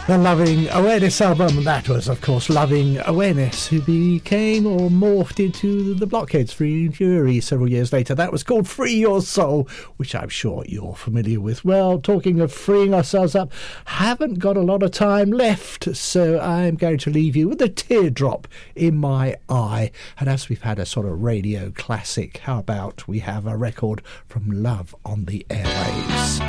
The Loving Awareness album, that was of course Loving Awareness, who became or morphed into the Blockheads Free Jury several years later. That was called Free Your Soul, which I'm sure you're familiar with. Well, talking of freeing ourselves up, haven't got a lot of time left, so I'm going to leave you with a teardrop in my eye. And as we've had a sort of radio classic, how about we have a record from Love on the Airwaves?